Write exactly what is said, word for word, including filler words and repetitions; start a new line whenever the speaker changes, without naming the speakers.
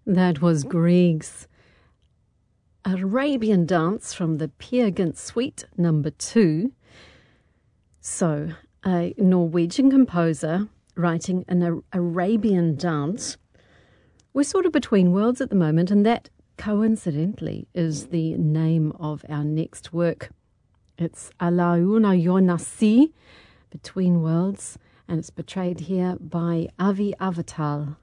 That was Grieg's Arabian Dance from the Peer Gynt Suite number two. So, a Norwegian composer writing an Arabian dance. We're sort of between worlds at the moment, and that, coincidentally, is the name of our next work. It's Ala Una Yonasi, Between Worlds, and it's portrayed here by Avi Avatal.